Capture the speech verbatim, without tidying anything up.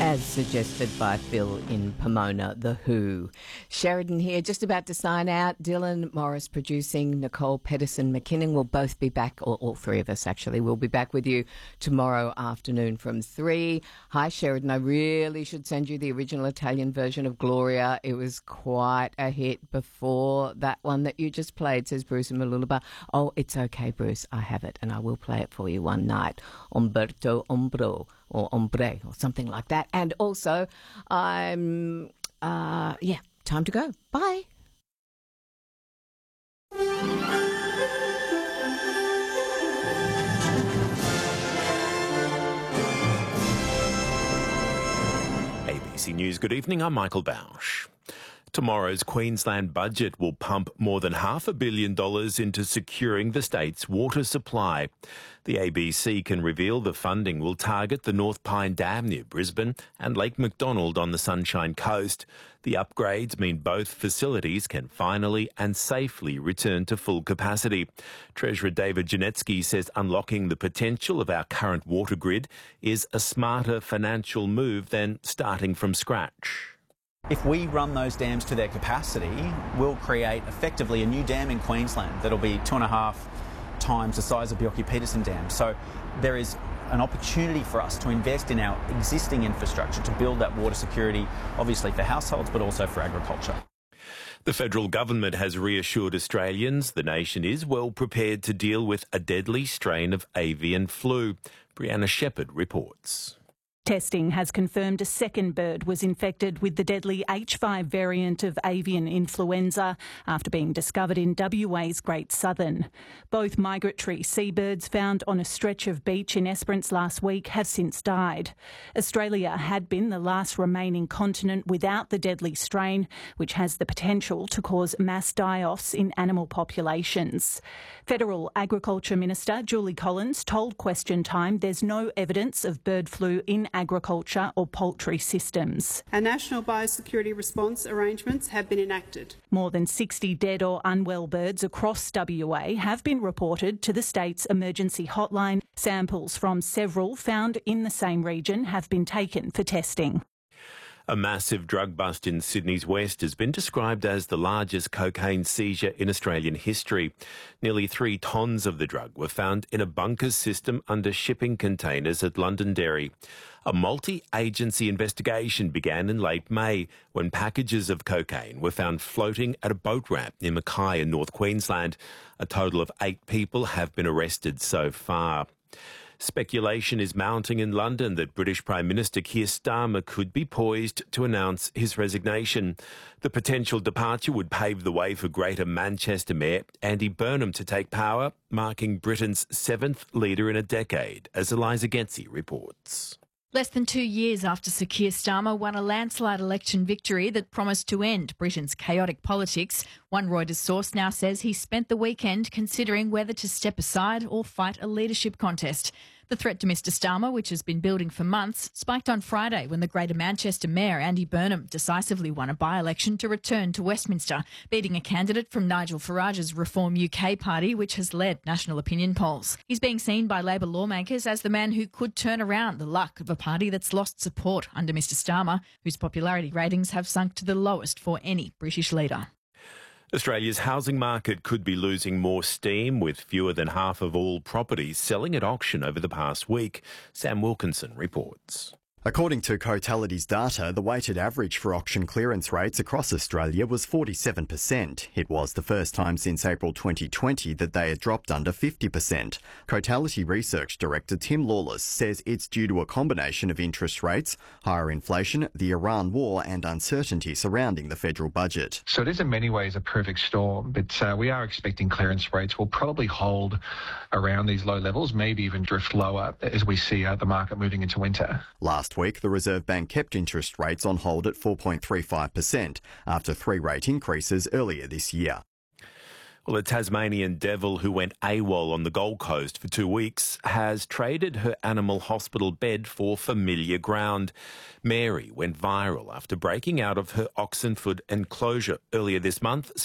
As suggested by Phil in Pomona, The Who. Sheridan here, just about to sign out. Dylan Morris producing, Nicole Pedersen McKinnon will both be back, or all three of us actually, will be back with you tomorrow afternoon from three. Hi Sheridan, I really should send you the original Italian version of Gloria. It was quite a hit before that one that you just played, says Bruce in Malulaba. Oh, it's okay, Bruce, I have it and I will play it for you one night. Umberto Ombro. Or ombre, or something like that. And also, I'm, uh, yeah, time to go. Bye. A B C News, good evening, I'm Michael Bausch. Tomorrow's Queensland budget will pump more than half a billion dollars into securing the state's water supply. The A B C can reveal the funding will target the North Pine Dam near Brisbane and Lake McDonald on the Sunshine Coast. The upgrades mean both facilities can finally and safely return to full capacity. Treasurer David Janetsky says unlocking the potential of our current water grid is a smarter financial move than starting from scratch. If we run those dams to their capacity, we'll create effectively a new dam in Queensland that'll be two and a half times the size of Bjelke-Petersen Dam. So there is an opportunity for us to invest in our existing infrastructure to build that water security, obviously for households, but also for agriculture. The federal government has reassured Australians the nation is well prepared to deal with a deadly strain of avian flu. Brianna Shepherd reports. Testing has confirmed a second bird was infected with the deadly H five variant of avian influenza after being discovered in W A's Great Southern. Both migratory seabirds found on a stretch of beach in Esperance last week have since died. Australia had been the last remaining continent without the deadly strain, which has the potential to cause mass die-offs in animal populations. Federal Agriculture Minister Julie Collins told Question Time there's no evidence of bird flu in agriculture or poultry systems. Our national biosecurity response arrangements have been enacted. More than sixty dead or unwell birds across W A have been reported to the state's emergency hotline. Samples from several found in the same region have been taken for testing. A massive drug bust in Sydney's west has been described as the largest cocaine seizure in Australian history. Nearly three tonnes of the drug were found in a bunkers system under shipping containers at Londonderry. A multi-agency investigation began in late May when packages of cocaine were found floating at a boat ramp near Mackay in North Queensland. A total of eight people have been arrested so far. Speculation is mounting in London that British Prime Minister Keir Starmer could be poised to announce his resignation. The potential departure would pave the way for Greater Manchester Mayor Andy Burnham to take power, marking Britain's seventh leader in a decade, as Eliza Getzi reports. Less than two years after Sir Keir Starmer won a landslide election victory that promised to end Britain's chaotic politics, one Reuters source now says he spent the weekend considering whether to step aside or fight a leadership contest. The threat to Mr Starmer, which has been building for months, spiked on Friday when the Greater Manchester Mayor Andy Burnham decisively won a by-election to return to Westminster, beating a candidate from Nigel Farage's Reform U K party, which has led national opinion polls. He's being seen by Labor lawmakers as the man who could turn around the luck of a party that's lost support under Mr Starmer, whose popularity ratings have sunk to the lowest for any British leader. Australia's housing market could be losing more steam with fewer than half of all properties selling at auction over the past week. Sam Wilkinson reports. According to Cotality's data, the weighted average for auction clearance rates across Australia was forty-seven percent. It was the first time since April twenty twenty that they had dropped under fifty percent. Cotality Research Director Tim Lawless says it's due to a combination of interest rates, higher inflation, the Iran war and uncertainty surrounding the federal budget. So it is in many ways a perfect storm, but uh, we are expecting clearance rates will probably hold around these low levels, maybe even drift lower as we see uh, the market moving into winter. Last week, the Reserve Bank kept interest rates on hold at four point three five percent after three rate increases earlier this year. Well, a Tasmanian devil who went AWOL on the Gold Coast for two weeks has traded her animal hospital bed for familiar ground. Mary went viral after breaking out of her Oxenford enclosure earlier this month,